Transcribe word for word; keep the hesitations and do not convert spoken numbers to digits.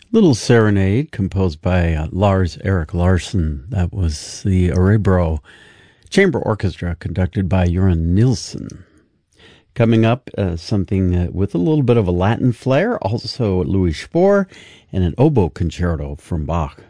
Little Serenade composed by uh, Lars Erik Larsson. That was the Örebro Chamber Orchestra conducted by Göran Nilsson. Coming up, uh, something uh, with a little bit of a Latin flair, also Louis Spohr, and an oboe concerto from Bach.